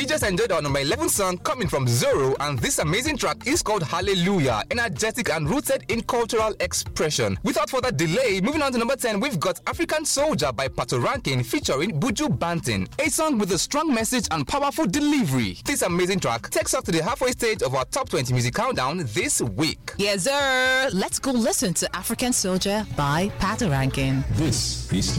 We just enjoyed our number 11 song coming from Zoro, and this amazing track is called Hallelujah, energetic and rooted in cultural expression. Without further delay, moving on to number 10, we've got African Soldier by Patoranking featuring Buju Banton, a song with a strong message and powerful delivery. This amazing track takes us to the halfway stage of our top 20 music countdown this week. Yes, sir. Let's go listen to African Soldier by Patoranking. This is